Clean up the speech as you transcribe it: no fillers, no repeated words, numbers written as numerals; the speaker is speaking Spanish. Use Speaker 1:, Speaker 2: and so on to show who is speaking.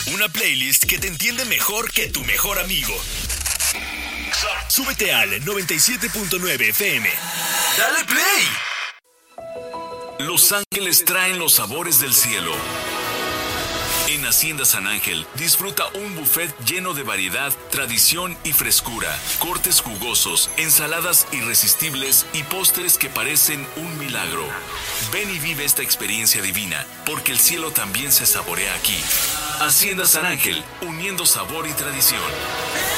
Speaker 1: Una playlist que te entiende mejor que tu mejor amigo. Súbete al 97.9 FM. ¡Dale play!
Speaker 2: Los Ángeles traen los sabores del cielo. En Hacienda San Ángel, disfruta un buffet lleno de variedad, tradición y frescura, cortes jugosos, ensaladas irresistibles y postres que parecen un milagro. Ven y vive esta experiencia divina, porque el cielo también se saborea aquí. Hacienda San Ángel, uniendo sabor y tradición.